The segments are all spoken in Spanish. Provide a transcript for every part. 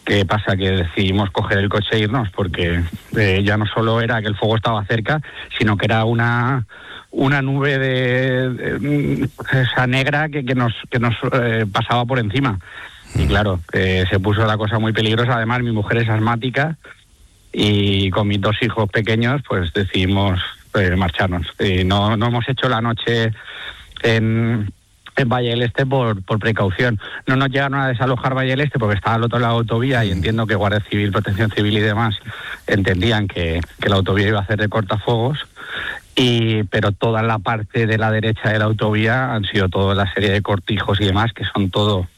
¿Qué pasa? Que decidimos coger el coche e irnos, porque ya no solo era que el fuego estaba cerca, sino que era una nube de esa negra que nos pasaba por encima. Y claro, se puso la cosa muy peligrosa. Además, mi mujer es asmática y con mis 2 hijos pequeños, pues decidimos marcharnos. No hemos hecho la noche en Valle del Este por precaución. No nos llegaron a desalojar Valle del Este porque estaba al otro lado de la autovía, y entiendo que Guardia Civil, Protección Civil y demás entendían que la autovía iba a hacer de cortafuegos, pero toda la parte de la derecha de la autovía han sido toda la serie de cortijos y demás, que son todo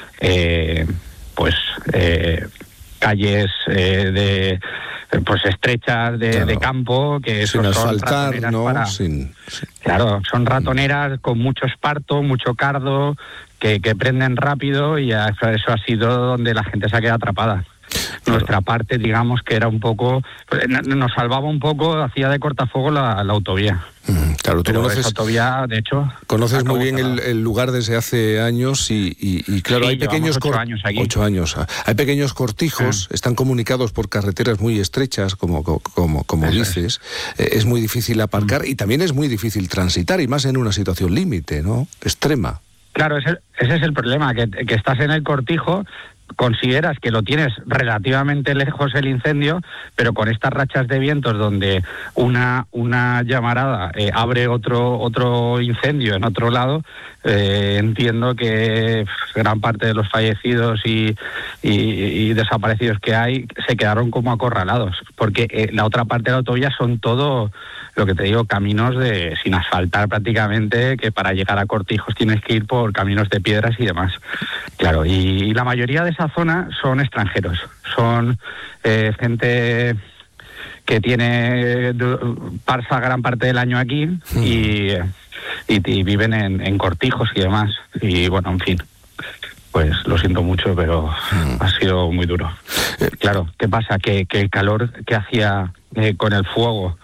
calles estrechas de campo, que sin asfaltar, son ¿no? Claro, son ratoneras con mucho esparto, mucho cardo, que prenden rápido, y eso ha sido donde la gente se ha quedado atrapada. Claro. Nuestra parte, digamos, que era un poco, nos salvaba un poco, hacía de cortafuego la autovía. Claro, tú conoces, esa autovía, de hecho, conoces muy bien el lugar desde hace años y claro, sí, hay pequeños 8 años aquí. 8 años. Hay pequeños cortijos, están comunicados por carreteras muy estrechas, como dices. Es muy difícil aparcar y también es muy difícil transitar, y más en una situación límite, ¿no? Extrema. Claro, ese es el problema, que estás en el cortijo, consideras que lo tienes relativamente lejos el incendio, pero con estas rachas de vientos donde una llamarada abre otro incendio en otro lado, entiendo que gran parte de los fallecidos y desaparecidos que hay se quedaron como acorralados, porque la otra parte de la autovía son todo, lo que te digo, caminos sin asfaltar prácticamente, que para llegar a cortijos tienes que ir por caminos de piedras y demás. Claro, y la mayoría de esa zona son extranjeros, son gente que pasa gran parte del año aquí y viven en cortijos y demás. Y bueno, en fin, pues lo siento mucho, pero ha sido muy duro. Claro, ¿qué pasa? Que el calor que hacía con el fuego,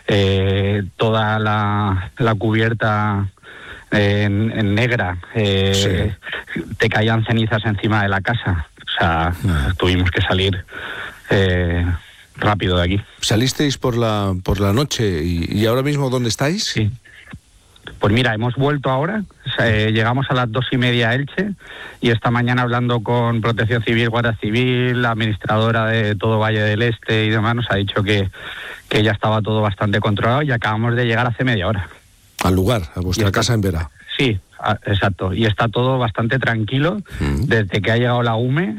toda la cubierta en negra, te caían cenizas encima de la casa. O sea, tuvimos que salir rápido de aquí. ¿Salisteis por la noche y ahora mismo dónde estáis? Sí. Pues mira, hemos vuelto ahora, llegamos a las 2:30 a Elche, y esta mañana, hablando con Protección Civil, Guardia Civil, la administradora de todo Valle del Este y demás, nos ha dicho que ya estaba todo bastante controlado, y acabamos de llegar hace media hora. Al lugar, a vuestra casa en Vera. Sí, exacto, y está todo bastante tranquilo. Desde que ha llegado la UME,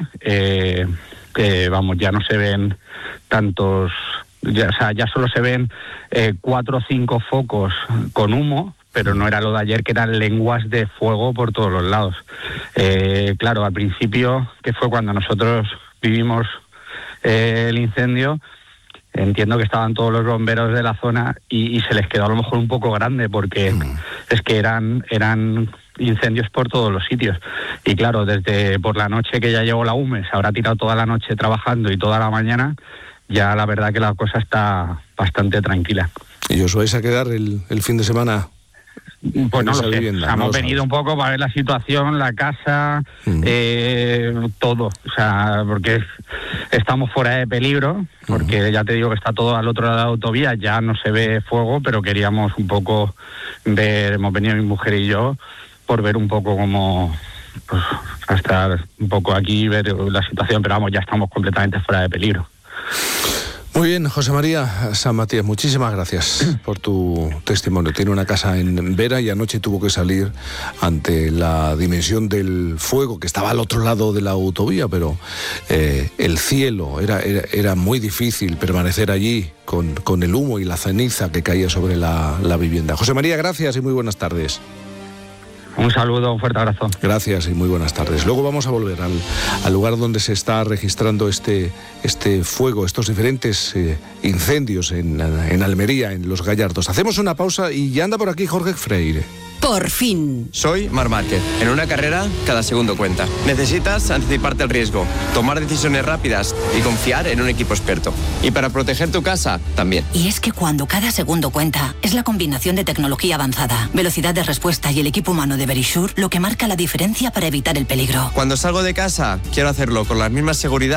ya no se ven tantos, ya solo se ven 4 o 5 focos con humo, pero no era lo de ayer, que eran lenguas de fuego por todos los lados. Claro, al principio, que fue cuando nosotros vivimos el incendio, entiendo que estaban todos los bomberos de la zona y se les quedó a lo mejor un poco grande, porque es que eran incendios por todos los sitios. Y claro, desde por la noche que ya llegó la UME, se habrá tirado toda la noche trabajando y toda la mañana, ya la verdad que la cosa está bastante tranquila. ¿Y os vais a quedar el fin de semana? Pues no lo sé. Vivienda, hemos venido un poco para ver la situación, la casa, todo. O sea, porque estamos fuera de peligro, porque ya te digo que está todo al otro lado de la autovía, ya no se ve fuego, pero queríamos un poco ver, hemos venido mi mujer y yo, por ver un poco cómo, pues, estar un poco aquí y ver la situación, pero vamos, ya estamos completamente fuera de peligro. Muy bien, José María San Matías, muchísimas gracias por tu testimonio. Tiene una casa en Vera y anoche tuvo que salir ante la dimensión del fuego que estaba al otro lado de la autovía, pero el cielo, era muy difícil permanecer allí con el humo y la ceniza que caía sobre la vivienda. José María, gracias y muy buenas tardes. Un saludo, un fuerte abrazo. Gracias y muy buenas tardes. Luego vamos a volver al lugar donde se está registrando este fuego, estos diferentes incendios en Almería, en Los Gallardos. Hacemos una pausa y ya anda por aquí Jorge Freire. Por fin. Soy Marc Márquez. En una carrera, cada segundo cuenta. Necesitas anticiparte al riesgo, tomar decisiones rápidas y confiar en un equipo experto. Y para proteger tu casa, también. Y es que cuando cada segundo cuenta, es la combinación de tecnología avanzada, velocidad de respuesta y el equipo humano de Verisure lo que marca la diferencia para evitar el peligro. Cuando salgo de casa, quiero hacerlo con la misma seguridad